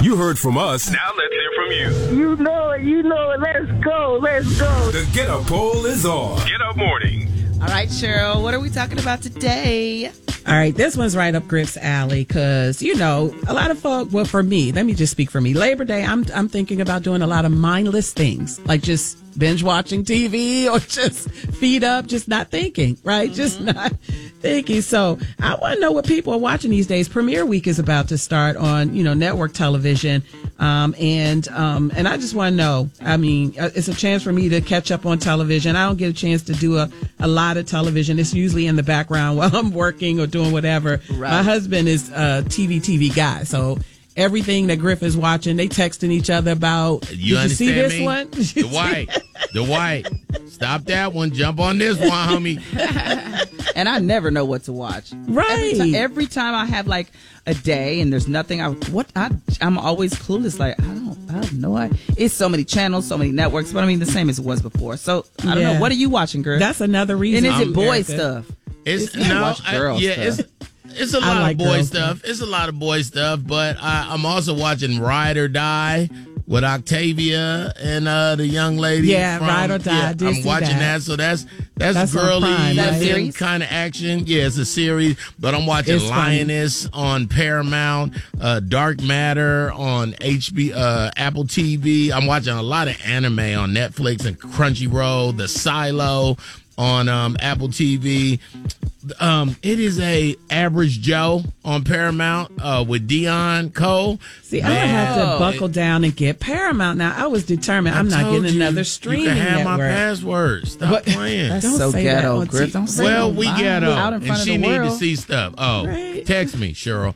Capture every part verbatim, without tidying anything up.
You heard from us. Now let's hear from you. You know it. You know it. Let's go. Let's go. The Get Up poll is on. Get Up Morning. All right, Cheryl, what are we talking about today? All right, this one's right up Griff's alley because, you know, a lot of folk, well, for me, let me just speak for me. Labor Day, I'm I'm thinking about doing a lot of mindless things, like just binge watching T V or just feed up, just not thinking, right? Mm-hmm. Just not thinking. So I want to know what people are watching these days. Premiere Week is about to start on, you know, network television. Um, and um, and I just want to know, I mean, it's a chance for me to catch up on television. I don't get a chance to do a, a lot of television. It's usually in the background while I'm working or doing whatever. Right. My husband is a T V T V guy, so everything that Griff is watching, they texting each other about. You Did you see this me? one? The white. The white. Stop that one. Jump on this one, homie. And I never know what to watch. Right. Every, ti- every time I have like a day and there's nothing, I what I I'm always clueless. Like I don't, I have no idea. It's so many channels, so many networks, but I mean the same as it was before. So I don't Yeah. know. What are you watching, girl? That's another reason. And is it I'm boy America. stuff? It's, It's- no, watch I- girl yeah, stuff. it's it's a I lot like of boy girl stuff. stuff. It's a lot of boy stuff, but I, I'm also watching Ride or Die with Octavia and uh, the young lady. Yeah, from, Ride or Die. Yeah, I did I'm see watching that. that. So that's that's, That's on girly Prime, right? Series? kind of action. Yeah, it's a series. But I'm watching It's funny. Lioness on Paramount, uh, Dark Matter on H B, uh, Apple T V. I'm watching a lot of anime on Netflix and Crunchyroll. The Silo on um, Apple T V. Um, it is a Average Joe on Paramount uh, with Dion Cole. See, I would have Man, to buckle down and get Paramount now. I was determined. I I'm not told getting you, another You streaming can have network. my password. Stop But- playing. That's Don't so say that ghetto, on Griff. T V. Don't say Well, that we loud ghetto, out in and front of she the need to world. see stuff. Oh, Right. text me, Cheryl.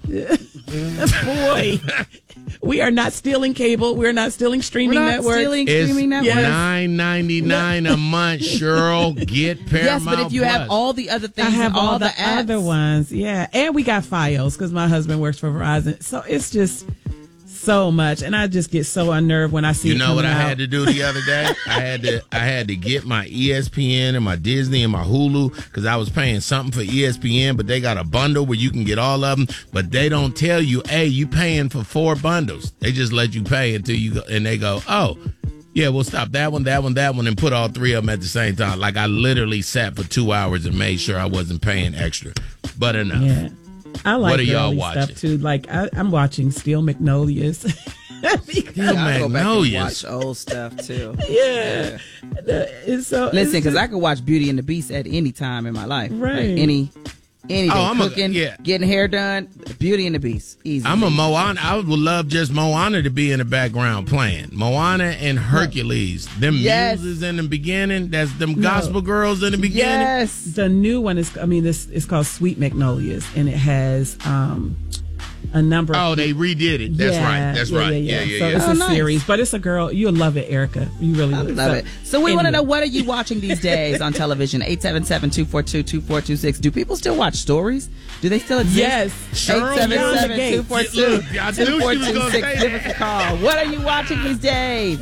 Boy, we are not stealing cable. We're not stealing We're streaming not networks. stealing It's streaming networks. nine ninety nine a month, Cheryl. Get Paramount. Yes, but if you Plus. have all the other things, I have and all, all the, the apps, other ones. Yeah. And we got Fios because my husband works for Verizon. So it's just so much. And I just get so unnerved when I see You it know what I coming out. had to do the other day? I had to I had to get my E S P N and my Disney and my Hulu because I was paying something for E S P N, but they got a bundle where you can get all of them, but they don't tell you, hey, you paying for four bundles. They just let you pay until you go, and they go, oh, yeah, we'll stop that one, that one, that one, and put all three of them at the same time. Like I literally sat for two hours and made sure I wasn't paying extra, but enough. Yeah. I like What are y'all girly watching? stuff too. Like I, I'm watching Steel Magnolias. Still I go back and Magnolias. watch old stuff too. yeah. It's so, Listen, it's because just- I could watch Beauty and the Beast at any time in my life. Right. Like any, any day. Oh, I'm a- cooking, yeah. getting hair done. Beauty and the Beast. Easy. I'm a Moana. I would love just Moana to be in the background playing. Moana and Hercules. Them Yes. muses in the beginning. That's them gospel girls in the beginning. Yes. The new one is, I mean, this it's called Sweet Magnolias, and it has um, a number of. Oh, they redid it. That's Yeah, right. That's yeah, right. Yeah, Yeah, yeah. yeah, so yeah. it's Oh, a nice. series, but it's a girl. You'll love it, Erica. You really I would. love it. So we want to anyway. know, what are you watching these days on television? eight seven seven, two four two, two four two six. Do people still watch stories? Do they still exist? Yes. Cheryl, eight seven seven, two four two, Look, I knew she two four was two gonna six. say Give us a call. What are you watching these days?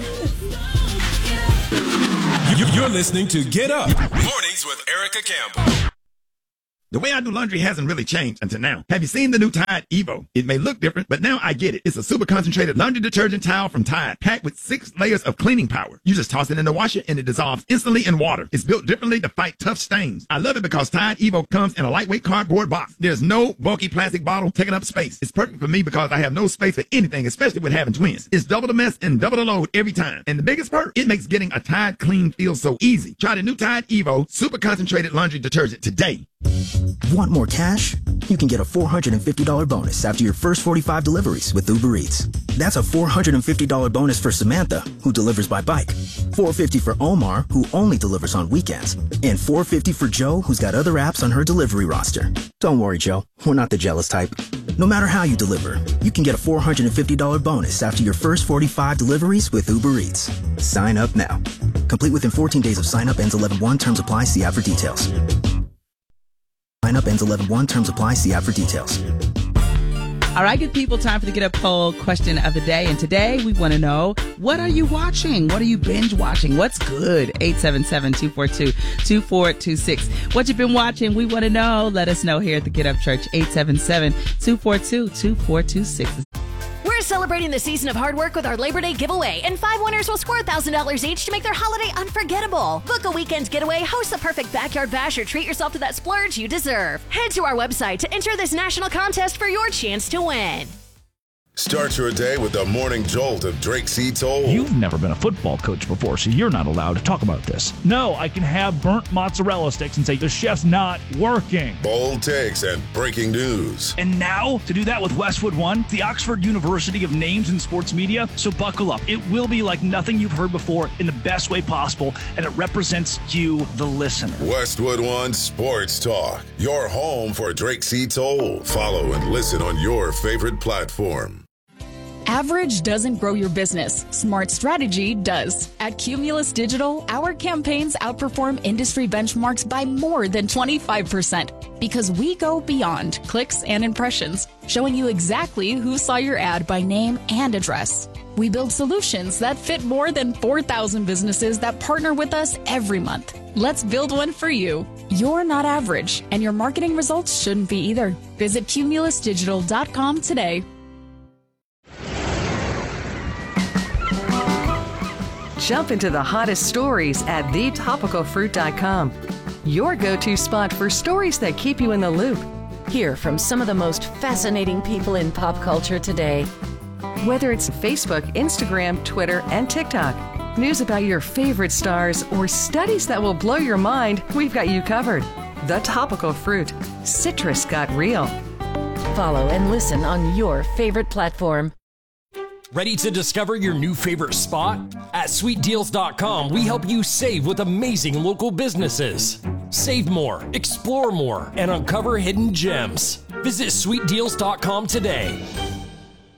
You- You're listening to Get Up Mornings with Erica Campbell. The way I do laundry hasn't really changed until now. Have you seen the new Tide Evo? It may look different, but now I get it. It's a super concentrated laundry detergent towel from Tide, packed with six layers of cleaning power. You just toss it in the washer and it dissolves instantly in water. It's built differently to fight tough stains. I love it because Tide Evo comes in a lightweight cardboard box. There's no bulky plastic bottle taking up space. It's perfect for me because I have no space for anything, especially with having twins. It's double the mess and double the load every time. And the biggest perk, it makes getting a Tide clean feel so easy. Try the new Tide Evo super concentrated laundry detergent today. Want more cash? You can get a four hundred fifty dollars bonus after your first forty-five deliveries with Uber Eats. That's a four hundred fifty dollars bonus for Samantha, who delivers by bike, four hundred fifty dollars for Omar, who only delivers on weekends, and four hundred fifty dollars for Joe, who's got other apps on her delivery roster. Don't worry, Joe. We're not the jealous type. No matter how you deliver, you can get a four hundred fifty dollars bonus after your first forty-five deliveries with Uber Eats. Sign up now. Complete within fourteen days of sign up. Ends eleven one. Terms apply. See app for details. Sign up ends eleven one. Terms apply. See app for details. All right, good people, time for the Get Up Poll question of the day. And today we want to know, what are you watching? What are you binge watching? What's good? eight seven seven, two four two, two four two six. What you've been watching, we want to know. Let us know here at the Get Up Church. eight seven seven, two four two, two four two six. We're celebrating the season of hard work with our Labor Day giveaway, and five winners will score one thousand dollars each to make their holiday unforgettable. Book a weekend getaway, host the perfect backyard bash, or treat yourself to that splurge you deserve. Head to our website to enter this national contest for your chance to win. Start your day with the morning jolt of Drake C. Toll. You've never been a football coach before, so you're not allowed to talk about this. No, I can have burnt mozzarella sticks and say the chef's not working. Bold takes and breaking news. And now, to do that with Westwood One, the Oxford University of Names in Sports Media. So buckle up. It will be like nothing you've heard before in the best way possible, and it represents you, the listener. Westwood One Sports Talk, your home for Drake C. Toll. Follow and listen on your favorite platform. Average doesn't grow your business. Smart strategy does. At Cumulus Digital, our campaigns outperform industry benchmarks by more than twenty-five percent because we go beyond clicks and impressions, showing you exactly who saw your ad by name and address. We build solutions that fit more than four thousand businesses that partner with us every month. Let's build one for you. You're not average, and your marketing results shouldn't be either. Visit cumulus digital dot com today. Jump into the hottest stories at the topical fruit dot com. Your go-to spot for stories that keep you in the loop. Hear from some of the most fascinating people in pop culture today. Whether it's Facebook, Instagram, Twitter, and TikTok, news about your favorite stars, or studies that will blow your mind, we've got you covered. The Topical Fruit. Citrus got real. Follow and listen on your favorite platform. Ready to discover your new favorite spot? At sweet deals dot com, we help you save with amazing local businesses. Save more, explore more, and uncover hidden gems. Visit sweet deals dot com today.